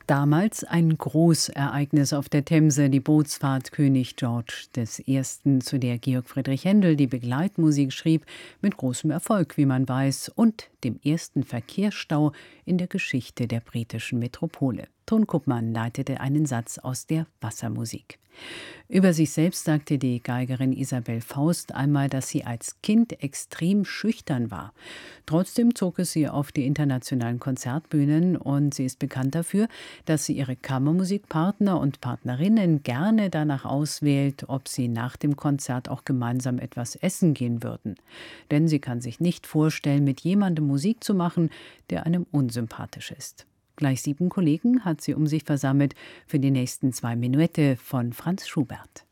Damals ein Großereignis auf der Themse, die Bootsfahrt König George I., zu der Georg Friedrich Händel die Begleitmusik schrieb, mit großem Erfolg, wie man weiß, und dem ersten Verkehrsstau in der Geschichte der britischen Metropole. Ton Kuppmann leitete einen Satz aus der Wassermusik. Über sich selbst sagte die Geigerin Isabel Faust einmal, dass sie als Kind extrem schüchtern war. Trotzdem zog es sie auf die internationalen Konzertbühnen und sie ist bekannt dafür, dass sie ihre Kammermusikpartner und Partnerinnen gerne danach auswählt, ob sie nach dem Konzert auch gemeinsam etwas essen gehen würden. Denn sie kann sich nicht vorstellen, mit jemandem Musik zu machen, der einem unsympathisch ist. Gleich 7 Kollegen hat sie um sich versammelt für die nächsten 2 Menuette von Franz Schubert.